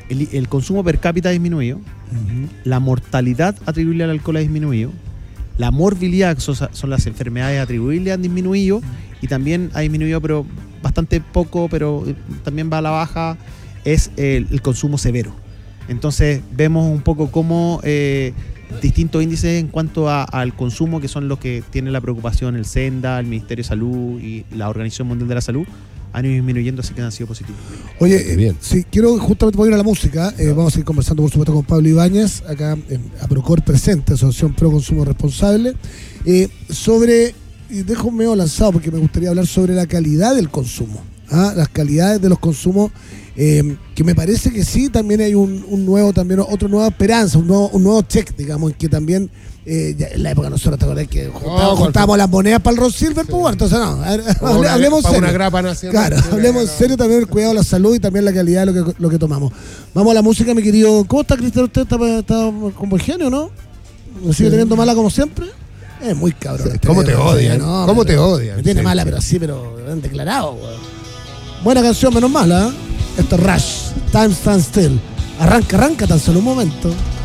el consumo per cápita ha disminuido, la mortalidad atribuible al alcohol ha disminuido, la morbilidad, que son las enfermedades atribuibles, han disminuido, y también ha disminuido, pero bastante poco, pero también va a la baja, es el consumo severo. Entonces vemos un poco cómo distintos índices en cuanto al consumo, que son los que tienen la preocupación el SENDA, el Ministerio de Salud y la Organización Mundial de la Salud, han ido disminuyendo, así que han sido positivos. Oye, bien. Sí, quiero justamente ir a la música. Vamos a ir conversando, por supuesto, con Pablo Ibáñez, acá en Aprocor Presente, Asociación Pro Consumo Responsable, sobre, y dejo medio lanzado porque me gustaría hablar sobre la calidad del consumo, las calidades de los consumos, que me parece que sí, también hay otra nueva esperanza, un nuevo check, digamos, que también en la época nosotros, ¿te acordás que juntábamos las monedas para el Ron Silver? Pues bueno, entonces hablemos serio. Una grapa nacional. Claro, hablemos en serio también del cuidado de la salud y también la calidad de lo que tomamos. Vamos a la música, mi querido. ¿Cómo está, Cristian? ¿Usted está con buen genio, no? ¿Me sigue teniendo mala como siempre? Es muy cabrón. Sí, ¿Cómo te odian? No, ¿cómo te odian? Me tiene mala, pero declarado, güey. Buena canción, menos mala, ¿eh? Esto es Rush, Time Stands Still. Arranca tan solo un momento.